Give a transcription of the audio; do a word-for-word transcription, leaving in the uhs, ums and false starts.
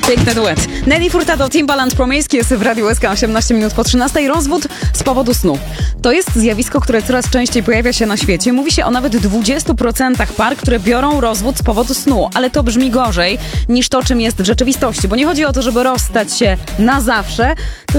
Piękny duet. Nelly Furtado, Timbaland, Promiński jest w Radiu S K osiemnaście minut po trzynastej. Rozwód z powodu snu. To jest zjawisko, które coraz częściej pojawia się na świecie. Mówi się o nawet dwudziestu procentach par, które biorą rozwód z powodu snu. Ale to brzmi gorzej niż to, czym jest w rzeczywistości. Bo nie chodzi o to, żeby rozstać się na zawsze,